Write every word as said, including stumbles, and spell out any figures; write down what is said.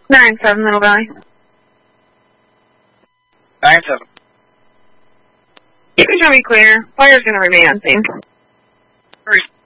nine seven, Middle Valley. nine seven. You can show me clear. Fire's going to remain on scene. Three.